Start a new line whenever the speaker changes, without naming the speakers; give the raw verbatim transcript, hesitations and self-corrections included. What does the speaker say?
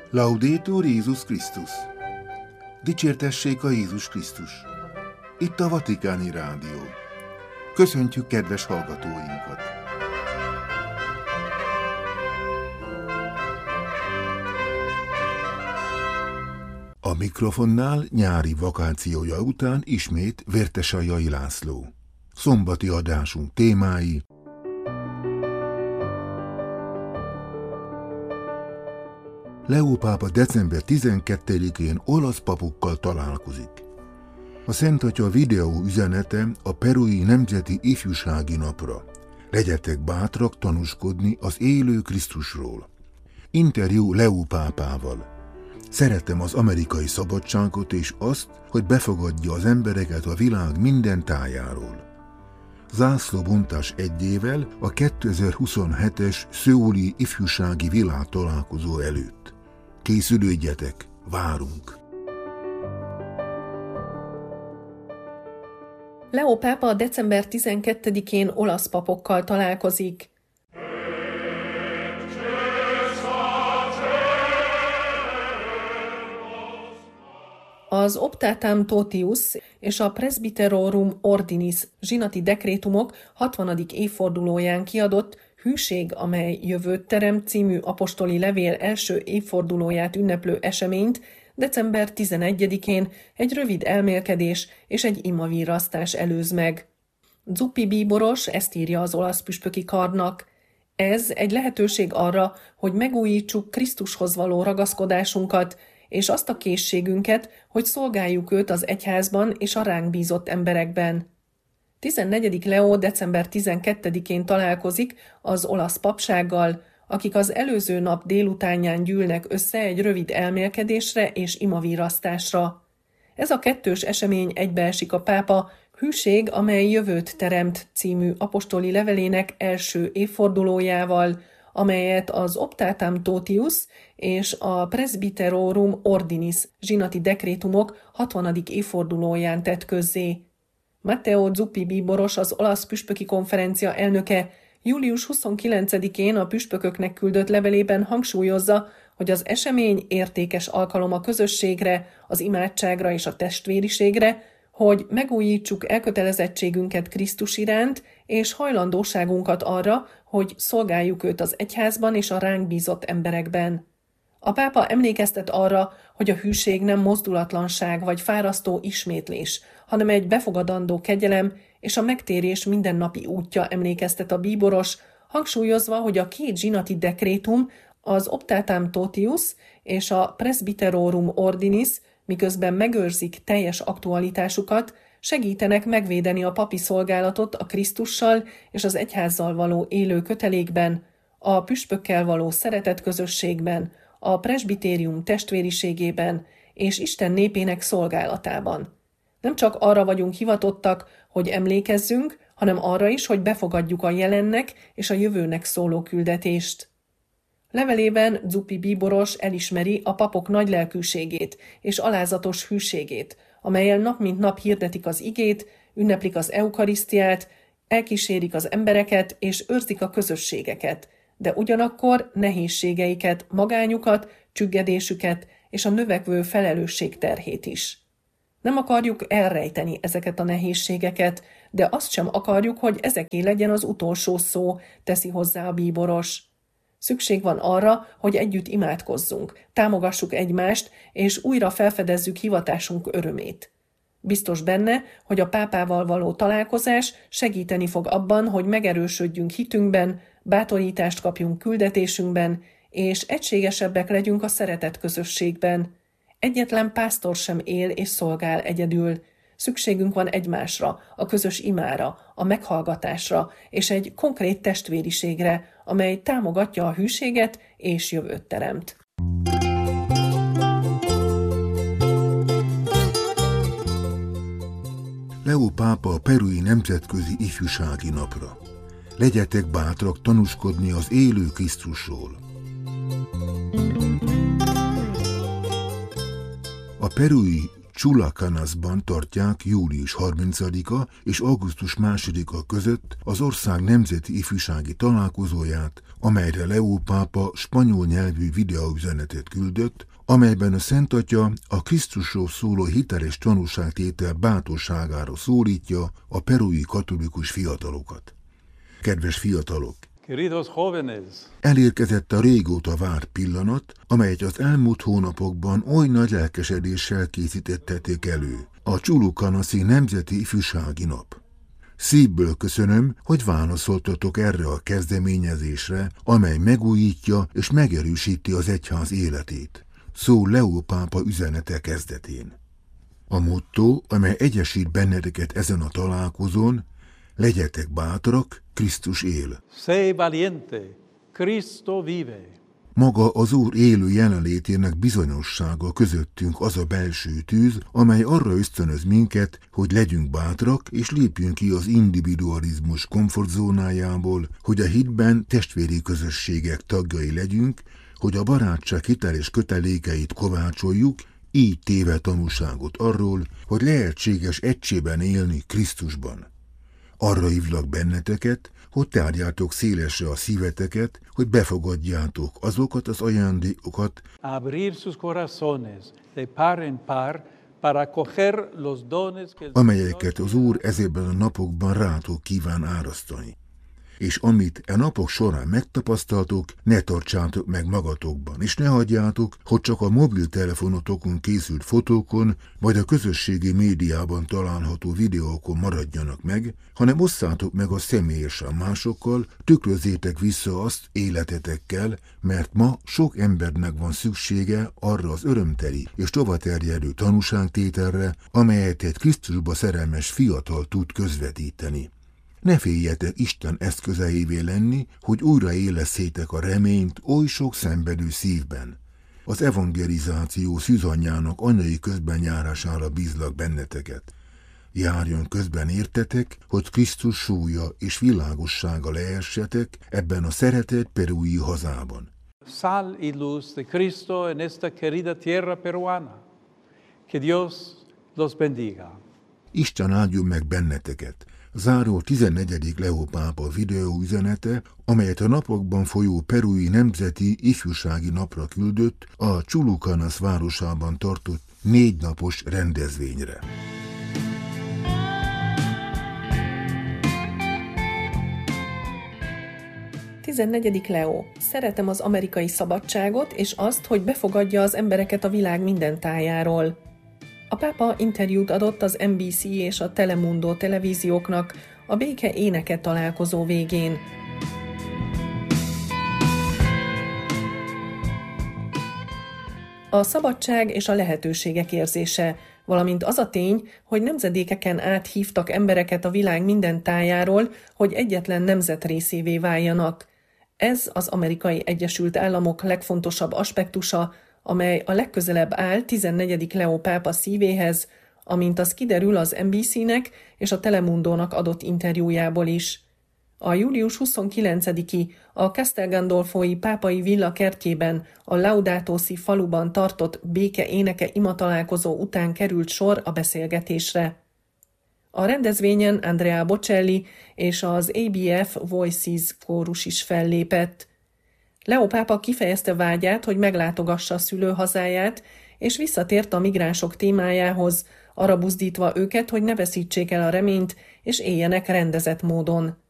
Laudetur Jézus Krisztus! Dicsértessék a Jézus Krisztus! Itt a Vatikáni Rádió. Köszöntjük kedves hallgatóinkat! A mikrofonnál nyári vakációja után ismét Vértesajai László. Szombati adásunk témái: Leó pápa december tizenkettedikén olasz papokkal találkozik. A Szent Atya videó üzenete a perui Nemzeti Ifjúsági Napra. Legyetek bátrak tanúskodni az élő Krisztusról. Interjú Leó pápával. Szeretem az amerikai szabadságot és azt, hogy befogadja az embereket a világ minden tájáról. Zászlóbontás egyével a kétezer-huszonhetes szöuli ifjúsági világtalálkozó előtt. Készülődjetek, várunk!
Leó pápa december tizenkettedikén olasz papokkal találkozik. Az Optatam Totius és a Presbyterorum Ordinis zsinati dekrétumok hatvanadik évfordulóján kiadott Hűség, amely jövőt teremt című apostoli levél első évfordulóját ünneplő eseményt december tizenegyedikén egy rövid elmélkedés és egy imavírasztás előz meg. Zuppi bíboros ezt írja az olasz püspöki karnak. Ez egy lehetőség arra, hogy megújítsuk Krisztushoz való ragaszkodásunkat, és azt a készségünket, hogy szolgáljuk őt az egyházban és a ránk bízott emberekben. tizennegyedik Leó december tizenkettedikén találkozik az olasz papsággal, akik az előző nap délutánján gyűlnek össze egy rövid elmélkedésre és imavírasztásra. Ez a kettős esemény egybeesik a pápa Hűség, amely jövőt teremt című apostoli levelének első évfordulójával, amelyet az Optatam Totius és a Presbyterorum Ordinis zsinati dekrétumok hatvanadik évfordulóján tett közzé. Matteo Zuppi bíboros, az olasz püspöki konferencia elnöke július huszonkilencedikén a püspököknek küldött levelében hangsúlyozza, hogy az esemény értékes alkalom a közösségre, az imádságra és a testvériségre, hogy megújítsuk elkötelezettségünket Krisztus iránt, és hajlandóságunkat arra, hogy szolgáljuk őt az egyházban és a ránk bízott emberekben. A pápa emlékeztet arra, hogy a hűség nem mozdulatlanság vagy fárasztó ismétlés, hanem egy befogadandó kegyelem és a megtérés mindennapi útja, emlékeztet a bíboros, hangsúlyozva, hogy a két zsinati dekrétum, az Optatam Totius és a Presbyterorum Ordinis, miközben megőrzik teljes aktualitásukat, segítenek megvédeni a papi szolgálatot a Krisztussal és az egyházzal való élő kötelékben, a püspökkel való szeretetközösségben, a presbitérium testvériségében és Isten népének szolgálatában. Nem csak arra vagyunk hivatottak, hogy emlékezzünk, hanem arra is, hogy befogadjuk a jelennek és a jövőnek szóló küldetést. Levelében Zuppi bíboros elismeri a papok nagy lelkűségét és alázatos hűségét, amellyel nap mint nap hirdetik az igét, ünneplik az eukarisztiát, elkísérik az embereket és őrzik a közösségeket, de ugyanakkor nehézségeiket, magányukat, csüggedésüket és a növekvő felelősség terhét is. Nem akarjuk elrejteni ezeket a nehézségeket, de azt sem akarjuk, hogy ezeké legyen az utolsó szó, teszi hozzá a bíboros. Szükség van arra, hogy együtt imádkozzunk, támogassuk egymást, és újra felfedezzük hivatásunk örömét. Biztos benne, hogy a pápával való találkozás segíteni fog abban, hogy megerősödjünk hitünkben, bátorítást kapjunk küldetésünkben, és egységesebbek legyünk a szeretet közösségben. Egyetlen pásztor sem él és szolgál egyedül. Szükségünk van egymásra, a közös imára, a meghallgatásra és egy konkrét testvériségre, amely támogatja a hűséget és jövőt teremt.
Leó pápa a perui Nemzetközi Ifjúsági Napra. Legyetek bátrak tanúskodni az élő Krisztusról. A perui Chulacanasban tartják július harmincadika és augusztus másodika között az ország nemzeti ifjúsági találkozóját, amelyre Leó pápa spanyol nyelvű videóüzenetet küldött, amelyben a Szent Atya a Krisztusról szóló hiteles tanúságtétel bátorságára szólítja a perui katolikus fiatalokat. Kedves fiatalok! Elérkezett a régóta várt pillanat, amelyet az elmúlt hónapokban oly nagy lelkesedéssel készítették elő, a Chulucanasi Nemzeti Ifjúsági Nap. Szívből köszönöm, hogy válaszoltatok erre a kezdeményezésre, amely megújítja és megerősíti az egyház életét. Szól Leó pápa üzenete kezdetén. A motto, amely egyesít benneteket ezen a találkozón: legyetek bátrak, Krisztus él.
Sé valiente, Cristo vive.
Maga az Úr élő jelenlétének bizonyossága közöttünk az a belső tűz, amely arra ösztönöz minket, hogy legyünk bátrak és lépjünk ki az individualizmus komfortzónájából, hogy a hitben testvéri közösségek tagjai legyünk, hogy a barátság hiteles kötelékeit kovácsoljuk, így téve tanúságot arról, hogy lehetséges egységben élni Krisztusban. Arra hívlak benneteket, hogy tárjátok szélesre a szíveteket, hogy befogadjátok azokat az ajándékokat,
Abrir sus corazones de par en par para coger los dones que
amelyeket az Úr ezekben a napokban rátok kíván árasztani. És amit e napok során megtapasztaltok, ne tartsátok meg magatokban, és ne hagyjátok, hogy csak a mobiltelefonotokon készült fotókon, vagy a közösségi médiában található videókon maradjanak meg, hanem osszátok meg a személyesen másokkal, tükrözzétek vissza azt életetekkel, mert ma sok embernek van szüksége arra az örömteli és tovaterjedő tanúságtételre, amelyet egy Krisztusba szerelmes fiatal tud közvetíteni. Ne féljetek Isten eszközeivé lenni, hogy újra élesszétek a reményt oly sok szenvedő szívben. Az evangelizáció szűzanyjának anyai közbenjárására bízlak benneteket. Járjon közben értetek, hogy Krisztus súlya és világossága lehessetek ebben a szeretett perui hazában.
Sal y luz de Cristo en esta querida tierra peruana. Que Dios los bendiga.
Isten áldjon meg benneteket. Záró tizennegyedik Leó pápa videóüzenete, amelyet a napokban folyó perui nemzeti ifjúsági napra küldött a Chulucanas városában tartott négy napos rendezvényre.
tizennegyedik Leó. Szeretem az amerikai szabadságot és azt, hogy befogadja az embereket a világ minden tájáról. A pápa interjút adott az en bé cé és a Telemundo televízióknak a béke éneke találkozó végén. A szabadság és a lehetőségek érzése, valamint az a tény, hogy nemzedékeken át hívtak embereket a világ minden tájáról, hogy egyetlen nemzet részévé váljanak. Ez az Amerikai Egyesült Államok legfontosabb aspektusa, amely a legközelebb áll tizennegyedik Leó pápa szívéhez, amint az kiderül az en bé cének és a Telemundónak adott interjújából is. A július huszonkilencediki a Castel Gandolfoi pápai villa kertjében, a Laudato Si faluban tartott béke éneke imatalálkozó után került sor a beszélgetésre. A rendezvényen Andrea Bocelli és az á bé ef Voices kórus is fellépett. Leó pápa kifejezte vágyát, hogy meglátogassa szülőhazáját, és visszatért a migránsok témájához, arra buzdítva őket, hogy ne veszítsék el a reményt, és éljenek rendezett módon.